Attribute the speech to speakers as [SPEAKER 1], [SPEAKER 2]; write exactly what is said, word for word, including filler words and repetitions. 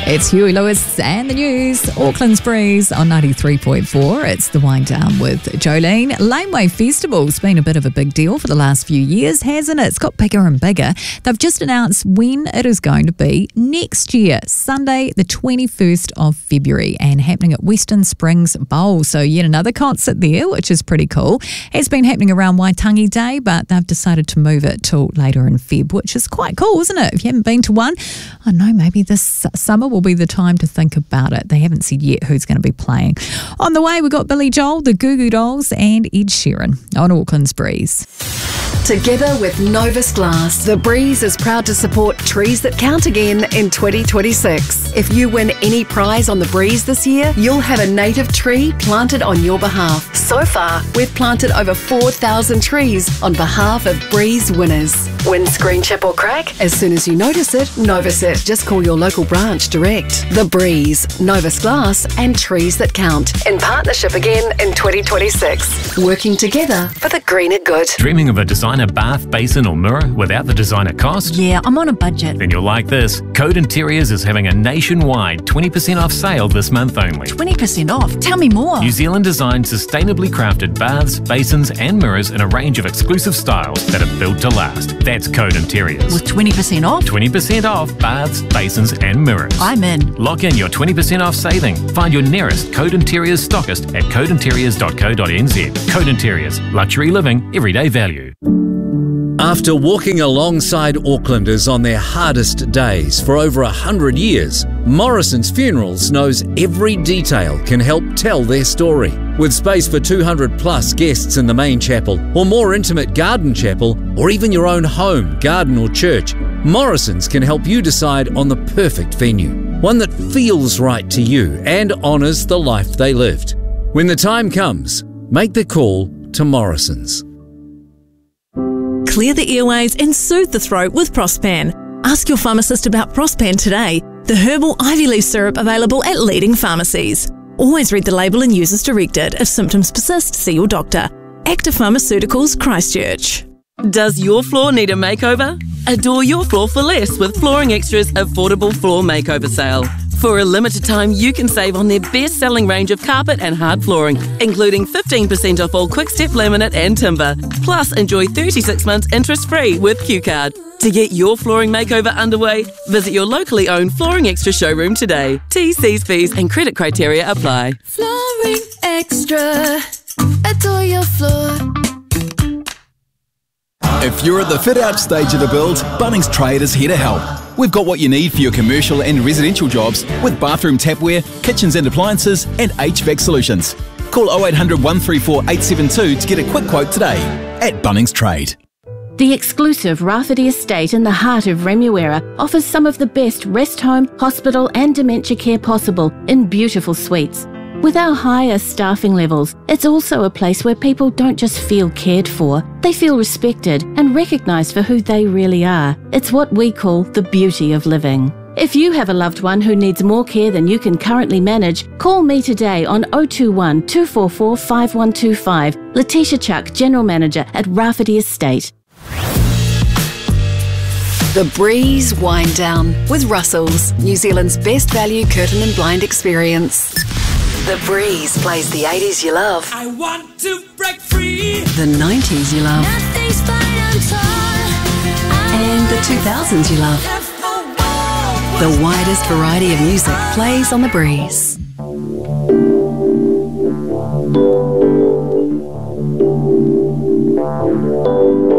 [SPEAKER 1] It's Huey Lewis and the news. Auckland's Breeze on ninety-three point four. It's the wind down with Jolene. Laneway Festival's been a bit of a big deal for the last few years, hasn't it? It's got bigger and bigger. They've just announced when it is going to be next year, Sunday the twenty-first of February, and happening at Western Springs Bowl. So yet another concert there, which is pretty cool. It's been happening around Waitangi Day, but they've decided to move it till later in Feb, which is quite cool, isn't it? If you haven't been to one, I know maybe this summer will be the time to think about it. They haven't said yet who's going to be playing. On the way, we've got Billy Joel, the Goo Goo Dolls, and Ed Sheeran on Auckland's Breeze.
[SPEAKER 2] Together with Novus Glass, The Breeze is proud to support Trees That Count again in twenty twenty-six. If you win any prize on The Breeze this year, you'll have a native tree planted on your behalf. So far, we've planted over four thousand trees on behalf of Breeze winners. Windscreen chip or crack? As soon as you notice it, Novus it. Just call your local branch direct. The Breeze, Novus Glass, and Trees That Count. In partnership again in twenty twenty-six. Working together for the greener good.
[SPEAKER 3] Dreaming of a designer bath, basin or mirror without the designer cost?
[SPEAKER 4] Yeah, I'm on a budget.
[SPEAKER 3] Then you'll like this. Code Interiors is having a nationwide twenty percent off sale this month only.
[SPEAKER 4] twenty percent off? Tell me more.
[SPEAKER 3] New Zealand designed sustainably crafted baths, basins and mirrors in a range of exclusive styles that are built to last. That's Code Interiors.
[SPEAKER 4] With twenty percent off?
[SPEAKER 3] twenty percent off baths, basins and mirrors.
[SPEAKER 4] I'm in.
[SPEAKER 3] Lock in your twenty percent off saving. Find your nearest Code Interiors stockist at code interiors dot co dot n z. Code Interiors. Luxury living, everyday value.
[SPEAKER 5] After walking alongside Aucklanders on their hardest days for over a hundred years, Morrison's Funerals knows every detail can help tell their story. With space for two hundred plus guests in the main chapel, or more intimate garden chapel, or even your own home, garden or church, Morrison's can help you decide on the perfect venue, one that feels right to you and honours the life they lived. When the time comes, make the call to Morrison's.
[SPEAKER 6] Clear the airways and soothe the throat with Prospan. Ask your pharmacist about Prospan today, the herbal ivy leaf syrup available at leading pharmacies. Always read the label and use as directed. If symptoms persist, see your doctor. Active Pharmaceuticals, Christchurch.
[SPEAKER 7] Does your floor need a makeover? Adore your floor for less with Flooring Extra's affordable floor makeover sale. For a limited time, you can save on their best-selling range of carpet and hard flooring, including fifteen percent off all Quick-Step laminate and timber. Plus, enjoy thirty-six months interest-free with Q Card. To get your flooring makeover underway, visit your locally owned Flooring Extra showroom today. T's, C's, P's and credit criteria apply.
[SPEAKER 8] Flooring Extra. Adore your floor.
[SPEAKER 9] If you're at the fit-out stage of a build, Bunnings Trade is here to help. We've got what you need for your commercial and residential jobs with bathroom tapware, kitchens and appliances, and H V A C solutions. Call oh eight hundred, one three four, eight seven two to get a quick quote today at Bunnings Trade.
[SPEAKER 10] The exclusive Rafferty Estate in the heart of Remuera offers some of the best rest home, hospital and dementia care possible in beautiful suites. With our higher staffing levels, it's also a place where people don't just feel cared for, they feel respected and recognised for who they really are. It's what we call the beauty of living. If you have a loved one who needs more care than you can currently manage, call me today on oh two one, two four four, five one two five. Letitia Chuck, General Manager at Rafferty Estate.
[SPEAKER 2] The Breeze Wind Down with Russell's, New Zealand's best value curtain and blind experience. The Breeze plays the eighties you love.
[SPEAKER 11] I want to break free.
[SPEAKER 2] The nineties you love.
[SPEAKER 8] Nothing's fine, I'm torn.
[SPEAKER 2] And the two thousands you love. The widest variety of music plays on The Breeze.
[SPEAKER 8] I